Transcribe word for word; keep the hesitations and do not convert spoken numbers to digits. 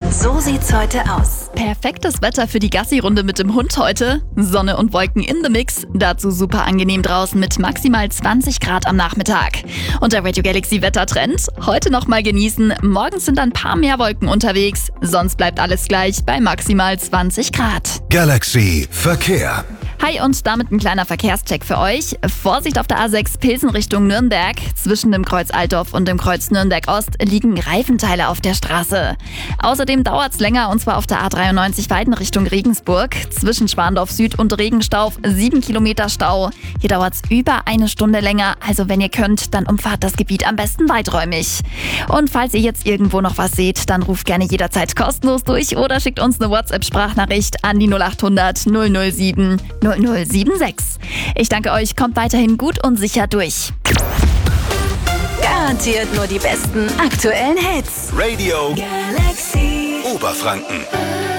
So sieht's heute aus. Perfektes Wetter für die Gassi-Runde mit dem Hund heute. Sonne und Wolken in the Mix. Dazu super angenehm draußen mit maximal zwanzig Grad am Nachmittag. Und der Radio Galaxy Wettertrend. Heute noch mal genießen. Morgens sind ein paar mehr Wolken unterwegs. Sonst bleibt alles gleich bei maximal zwanzig Grad. Galaxy Verkehr. Hi und damit ein kleiner Verkehrscheck für euch. Vorsicht auf der A sechs Pilsen Richtung Nürnberg. Zwischen dem Kreuz Altdorf und dem Kreuz Nürnberg Ost liegen Reifenteile auf der Straße. Außerdem dauert's länger und zwar auf der A dreiundneunzig Weiden Richtung Regensburg. Zwischen Schwandorf Süd und Regenstauf sieben Kilometer Stau. Hier dauert's über eine Stunde länger. Also wenn ihr könnt, dann umfahrt das Gebiet am besten weiträumig. Und falls ihr jetzt irgendwo noch was seht, dann ruft gerne jederzeit kostenlos durch oder schickt uns eine WhatsApp-Sprachnachricht an die null acht hundert null null sieben null null sieben sechs. Ich danke euch, kommt weiterhin gut und sicher durch. Garantiert nur die besten aktuellen Hits. Radio Galaxy Oberfranken.